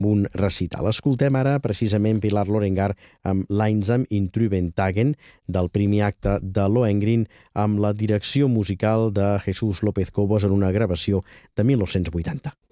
un recital. Escoltem ara precisament Pilar Lorengar amb l'Einsam in Trüben Tagen del primer acte de Lohengrin amb la direcció musical de Jesús López Cobos en una gravació de 1980.